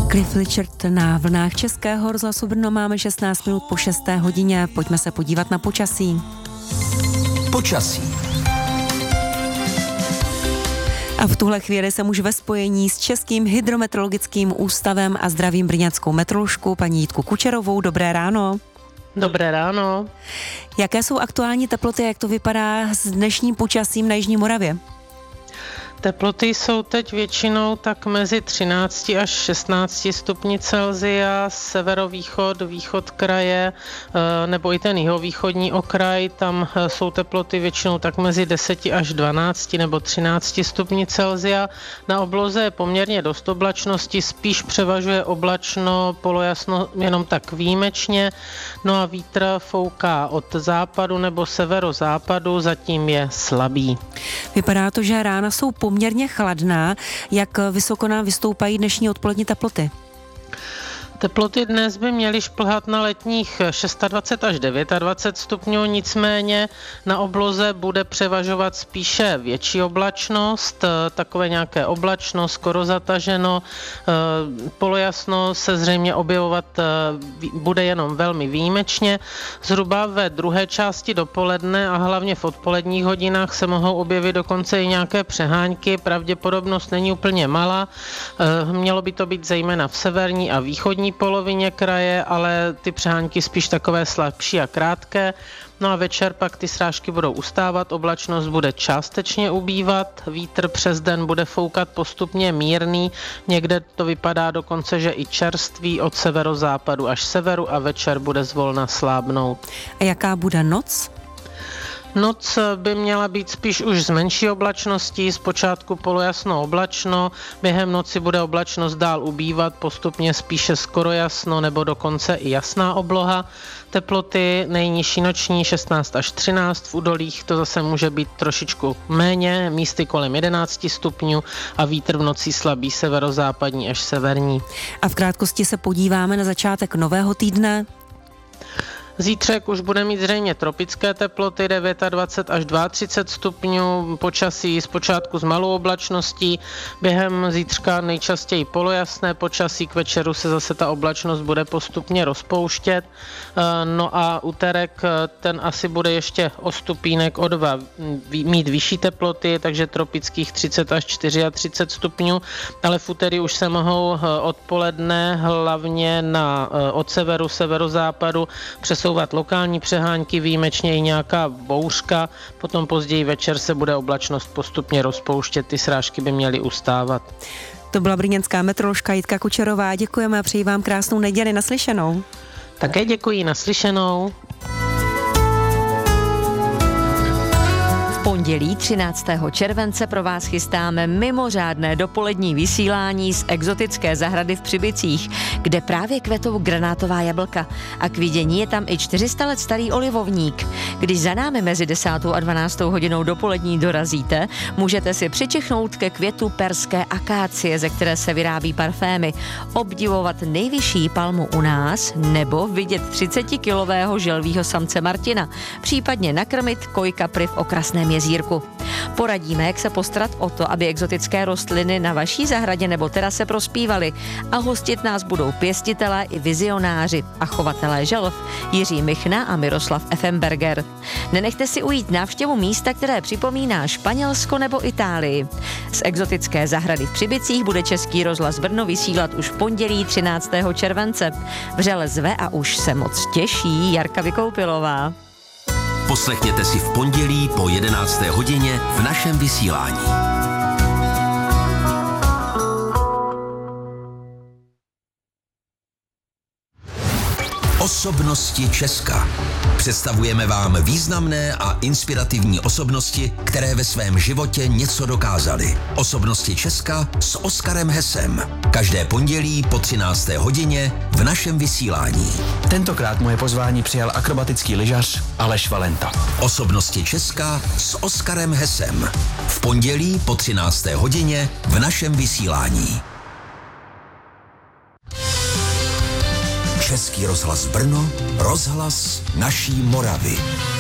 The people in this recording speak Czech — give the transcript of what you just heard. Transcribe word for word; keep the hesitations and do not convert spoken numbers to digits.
Cliff Richard na vlnách Českého rozhlasu Brno. Máme šestnáct minut po šesté hodině. Pojďme se podívat na počasí. Počasí. A v tuhle chvíli jsem už ve spojení s Českým hydrometeorologickým ústavem a zdravím brněnskou meteoroložku paní Jitku Kučerovou. Dobré ráno. Dobré ráno. Jaké jsou aktuální teploty, jak to vypadá s dnešním počasím na Jižní Moravě? Teploty jsou teď většinou tak mezi třináct až šestnáct stupni Celsia, severovýchod, východ kraje nebo i ten jihovýchodní okraj, tam jsou teploty většinou tak mezi deset až dvanáct nebo třináct stupni Celsia. Na obloze je poměrně dost oblačnosti, spíš převažuje oblačno, polojasno jenom tak výjimečně, no a vítr fouká od západu nebo severozápadu, zatím je slabý. Vypadá to, že rána jsou poměrně chladná. Jak vysoko nám vystoupají dnešní odpolední teploty? Teploty dnes by měly šplhat na letních dvacet šest až dvacet devět stupňů, nicméně na obloze bude převažovat spíše větší oblačnost, takové nějaké oblačno, skoro zataženo, polojasno se zřejmě objevovat bude jenom velmi výjimečně. Zhruba ve druhé části dopoledne a hlavně v odpoledních hodinách se mohou objevit dokonce i nějaké přehánky, pravděpodobnost není úplně malá, mělo by to být zejména v severní a východní polovině kraje, ale ty přehánky spíš takové slabší a krátké. No a večer pak ty srážky budou ustávat, oblačnost bude částečně ubývat, vítr přes den bude foukat postupně mírný, někde to vypadá dokonce, že i čerstvý od severozápadu až severu a večer bude zvolna slábnout. A jaká bude noc? Noc by měla být spíš už z menší oblačností, zpočátku polojasno oblačno, během noci bude oblačnost dál ubývat, postupně spíše skoro jasno nebo dokonce i jasná obloha. Teploty nejnižší noční šestnáct až třináct, v údolích to zase může být trošičku méně, místy kolem jedenáct stupňů a vítr v noci slabý severozápadní až severní. A v krátkosti se podíváme na začátek nového týdne. Zítřek už bude mít zřejmě tropické teploty dvacet devět až třicet dva stupňů, počasí zpočátku s malou oblačností, během zítřka nejčastěji polojasné počasí, k večeru se zase ta oblačnost bude postupně rozpouštět, no a úterek ten asi bude ještě o stupínek o dva mít vyšší teploty, takže tropických třicet až třicet čtyři stupňů, ale v úterý už se mohou odpoledne hlavně na, od severu, severozápadu přesouvat lokální přehánky, výjimečně i nějaká bouřka, potom později večer se bude oblačnost postupně rozpouštět, ty srážky by měly ustávat. To byla brněnská meteoroložka Jitka Kučerová, děkujeme a přeji vám krásnou neděli, naslyšenou. Také děkuji, naslyšenou. Pondělí třináctého července pro vás chystáme mimořádné dopolední vysílání z exotické zahrady v Přibicích, kde právě kvetou granátová jablka a k vidění je tam i čtyři sta let starý olivovník. Když za námi mezi desátou a dvanáctou hodinou dopolední dorazíte, můžete si přičichnout ke květu perské akácie, ze které se vyrábí parfémy, obdivovat nejvyšší palmu u nás nebo vidět třicetikilového želvího samce Martina, případně nakrmit kojkapry v okrasném jezírku. Poradíme, jak se postarat o to, aby exotické rostliny na vaší zahradě nebo terase prospívaly, a hostit nás budou pěstitelé i vizionáři a chovatelé želv Jiří Michna a Miroslav Effenberger. Nenechte si ujít návštěvu místa, které připomíná Španělsko nebo Itálii. Z exotické zahrady v Přibicích bude Český rozhlas Brno vysílat už v pondělí třináctého července. Vřele zve a už se moc těší Jarka Vykoupilová. Poslechněte si v pondělí po jedenácté hodině v našem vysílání. Osobnosti Česka. Představujeme vám významné a inspirativní osobnosti, které ve svém životě něco dokázaly. Osobnosti Česka s Oskarem Hesem. Každé pondělí po třinácté hodině v našem vysílání. Tentokrát moje pozvání přijal akrobatický lyžař Aleš Valenta. Osobnosti Česka s Oskarem Hesem. V pondělí po třinácté hodině v našem vysílání. Český rozhlas Brno, rozhlas naší Moravy.